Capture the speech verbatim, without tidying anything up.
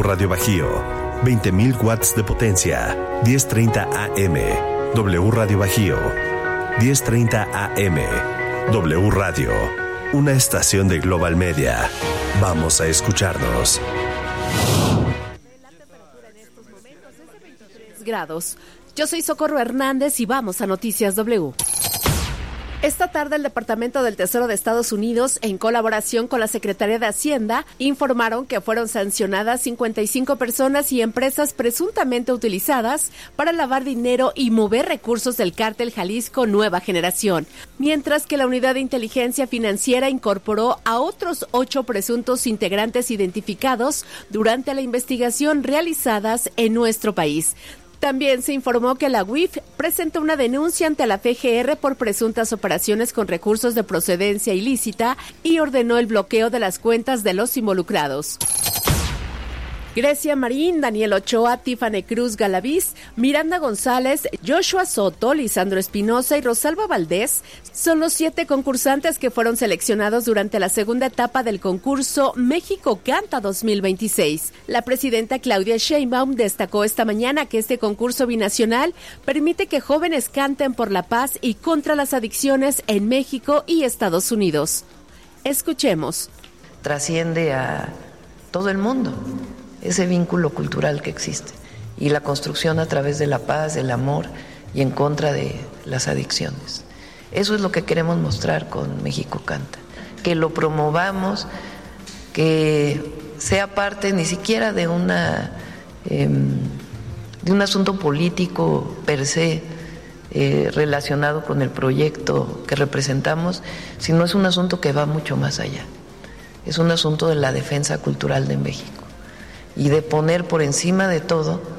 Radio Bajío, veinte mil watts de potencia, diez treinta A M. W Radio Bajío, diez treinta A M. W Radio, una estación de Global Media. Vamos a escucharnos. La temperatura en estos momentos es de veintitrés grados. Yo soy Socorro Hernández y vamos a Noticias W. Esta tarde el Departamento del Tesoro de Estados Unidos, en colaboración con la Secretaría de Hacienda, informaron que fueron sancionadas cincuenta y cinco personas y empresas presuntamente utilizadas para lavar dinero y mover recursos del cártel Jalisco Nueva Generación, mientras que la Unidad de Inteligencia Financiera incorporó a otros ocho presuntos integrantes identificados durante la investigación realizadas en nuestro país. También se informó que la U I F presentó una denuncia ante la F G R por presuntas operaciones con recursos de procedencia ilícita y ordenó el bloqueo de las cuentas de los involucrados. Grecia Marín, Daniel Ochoa, Tiffany Cruz Galaviz, Miranda González, Joshua Soto, Lisandro Espinosa y Rosalba Valdés son los siete concursantes que fueron seleccionados durante la segunda etapa del concurso México Canta dos mil veintiséis. La presidenta Claudia Sheinbaum destacó esta mañana que este concurso binacional permite que jóvenes canten por la paz y contra las adicciones en México y Estados Unidos. Escuchemos. Trasciende a todo el mundo ese vínculo cultural que existe y la construcción a través de la paz, del amor y en contra de las adicciones. Eso es lo que queremos mostrar con México Canta, que lo promovamos, que sea parte ni siquiera de una eh, de un asunto político per se eh, relacionado con el proyecto que representamos, sino es un asunto que va mucho más allá. Es un asunto de la defensa cultural de México y de poner por encima de todo